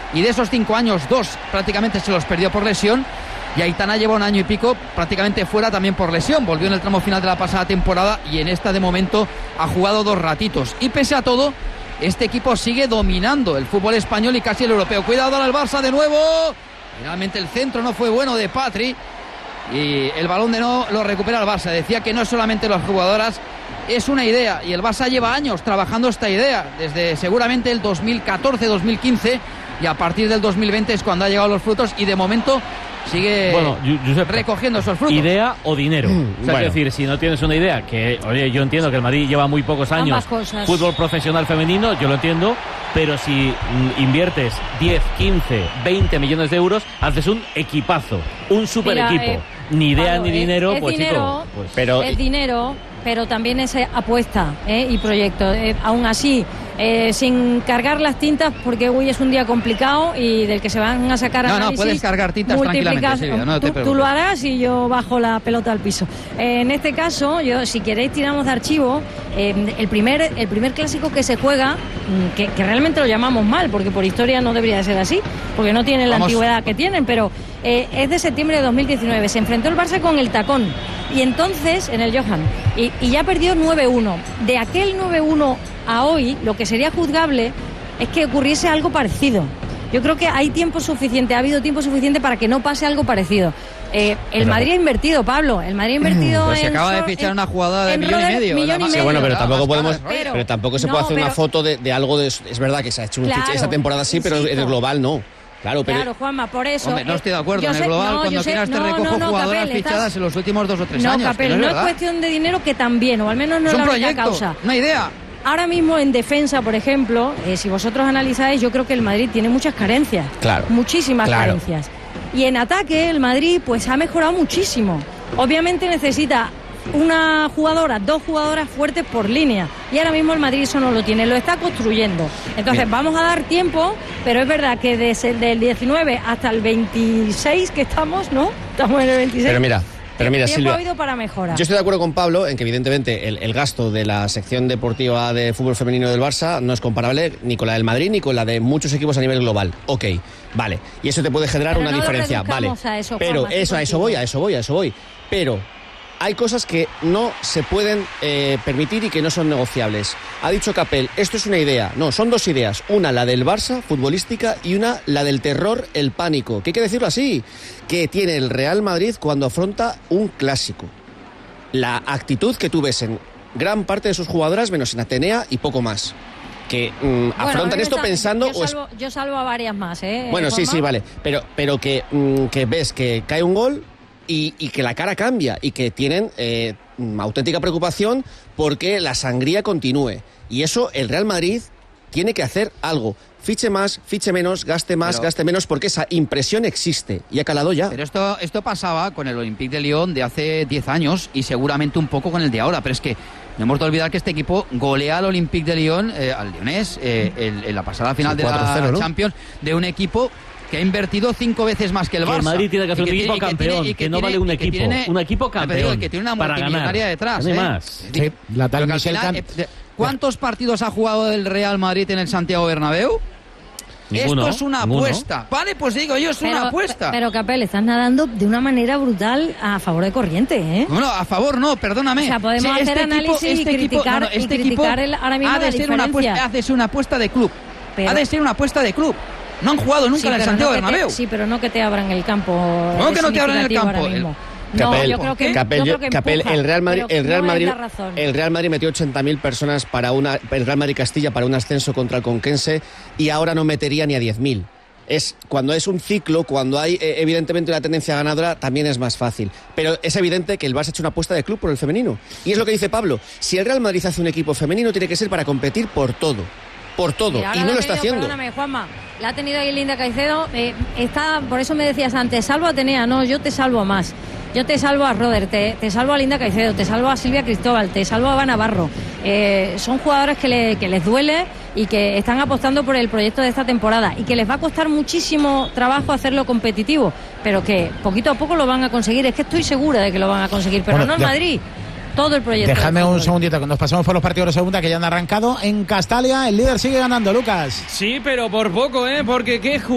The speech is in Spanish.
y de esos 5 años 2 prácticamente se los perdió por lesión, y Aitana lleva 1 año y pico prácticamente fuera también por lesión. Volvió en el tramo final de la pasada temporada y en esta de momento ha jugado 2 ratitos, y pese a todo este equipo sigue dominando el fútbol español y casi el europeo. Cuidado al Barça de nuevo, finalmente el centro no fue bueno de Patri y el balón de no lo recupera el Barça. Decía que no es solamente las jugadoras, es una idea, y el Barça lleva años trabajando esta idea, desde seguramente el 2014-2015, y a partir del 2020 es cuando ha llegado los frutos, y de momento sigue recogiendo esos frutos. ¿Idea o dinero? O sea, es decir, si no tienes una idea, que oye, yo entiendo que el Madrid lleva muy pocos años fútbol profesional femenino, yo lo entiendo, pero si inviertes 10, 15, 20 millones de euros, haces un equipazo, un super equipo. Ni idea ni dinero, es pues dinero, chico, pues, pero es dinero, pero también es apuesta y proyecto. Aún así, sin cargar las tintas, porque hoy es un día complicado y del que se van a sacar análisis. No, puedes cargar tintas tranquilamente, Silvia, no te preocupes. Tú lo harás y yo bajo la pelota al piso. En este caso, yo, si queréis, tiramos de archivo. El primer clásico que se juega, que realmente lo llamamos mal, porque por historia no debería de ser así, porque no tienen la antigüedad que tienen, pero es de septiembre de 2019. Se enfrentó el Barça con el Tacón, y entonces en el Johan, y ya perdió 9-1. De aquel 9-1 a hoy, lo que sería juzgable es que ocurriese algo parecido. Yo creo que hay tiempo suficiente, ha habido tiempo suficiente para que no pase algo parecido. El Madrid ha invertido, Pablo. El Madrid ha invertido pues se acaba de fichar una jugada de millón y medio. Sí, bueno, pero tampoco podemos. Pero tampoco se puede hacer una foto de algo de. Es verdad que se ha hecho esa temporada sí, pero en el global no. Claro, Juanma, por eso. Hombre, no estoy de acuerdo. En el global, cuando quieras te recojo jugadoras fichadas en los últimos 2 o 3 años. Capel, no es cuestión de dinero, que también, o al menos no es la única causa. Una idea. Ahora mismo en defensa, por ejemplo, si vosotros analizáis, yo creo que el Madrid tiene muchas carencias. Claro. Muchísimas carencias. Y en ataque el Madrid pues ha mejorado muchísimo. Obviamente necesita una jugadora, 2 jugadoras fuertes por línea, y ahora mismo el Madrid eso no lo tiene, lo está construyendo. Entonces vamos a dar tiempo, pero es verdad que desde el 19 hasta el 26 que estamos, ¿no? Estamos en el 26. Pero mira, Silvia, ha habido para mejorar. Yo estoy de acuerdo con Pablo en que evidentemente el gasto de la sección deportiva de fútbol femenino del Barça no es comparable ni con la del Madrid ni con la de muchos equipos a nivel global. Ok, vale. Y eso te puede generar una diferencia, vale. Pero a eso voy. Pero hay cosas que no se pueden permitir y que no son negociables. Ha dicho Capel, esto es una idea. No, son 2 ideas. Una, la del Barça, futbolística, y una, la del terror, el pánico. Que hay que decirlo así, que tiene el Real Madrid cuando afronta un clásico. La actitud que tú ves en gran parte de sus jugadoras, menos en Atenea y poco más. Que afrontan esto pensando... Yo salvo a varias más, Bueno, sí, vale. Pero que ves que cae un gol... Y que la cara cambia y que tienen auténtica preocupación porque la sangría continúe. Y eso el Real Madrid tiene que hacer algo. Fiche más, fiche menos, gaste más, gaste menos, porque esa impresión existe y ha calado ya. Pero esto pasaba con el Olympique de Lyon de hace 10 años y seguramente un poco con el de ahora. Pero es que no hemos de olvidar que este equipo golea al Olympique de Lyon, al Lyonés, en la pasada final de la Champions, de un equipo que ha invertido 5 veces más que el Barça. El Madrid tiene que hacer un equipo campeón, que no vale un equipo. Un equipo campeón. Que tiene una multimillonaria detrás. No hay más. Sí, la tal ¿Cuántos partidos ha jugado el Real Madrid en el Santiago Bernabéu? Ninguno, esto es una apuesta. Vale, pues digo yo, es una apuesta. Pero Capel, estás nadando de una manera brutal a favor de corriente, ¿eh? No, a favor no, perdóname. O sea, podemos hacer análisis y criticar ahora mismo la diferencia. Ha de ser una apuesta de club. Ha de ser una apuesta de club. No han jugado nunca en el Santiago Bernabéu. Sí, pero no que te abran el campo. ¿Cómo que no te abran el campo? Capel, el Real Madrid metió 80.000 personas el Real Madrid Castilla para un ascenso contra el Conquense y ahora no metería ni a 10.000. Cuando es un ciclo, cuando hay evidentemente una tendencia ganadora, también es más fácil. Pero es evidente que el Barça ha hecho una apuesta de club por el femenino. Y es lo que dice Pablo. Si el Real Madrid hace un equipo femenino, tiene que ser para competir por todo. Mira, y no lo está haciendo. Perdóname, Juanma, la ha tenido ahí Linda Caicedo. Por eso me decías antes, salvo a Atenea. No, yo te salvo a más. Yo te salvo a Roder, te salvo a Linda Caicedo, te salvo a Silvia Cristóbal, te salvo a Eva Navarro. Son jugadores que les duele y que están apostando por el proyecto de esta temporada y que les va a costar muchísimo trabajo hacerlo competitivo, pero que poquito a poco lo van a conseguir. Es que estoy segura de que lo van a conseguir, pero no en Madrid. Todo el proyecto. Déjame un segundito, que nos pasamos por los partidos de segunda que ya han arrancado. En Castalia el líder sigue ganando, Lucas. Sí, pero por poco, porque qué